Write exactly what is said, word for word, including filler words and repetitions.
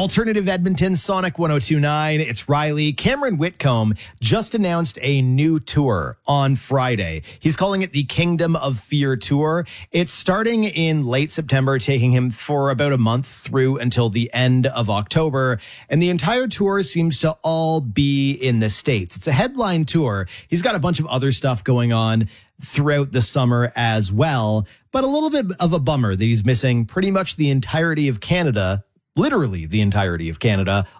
Alternative Edmonton, Sonic one oh two point nine. It's Riley. Cameron Whitcomb just announced a new tour on Friday. He's calling it the Kingdom of Fear Tour. It's starting in late September, taking him for about a month through until the end of October. And the entire tour seems to all be in the States. It's a headline tour. He's got a bunch of other stuff going on throughout the summer as well, but a little bit of a bummer that he's missing pretty much the entirety of Canada, literally the entirety of Canada,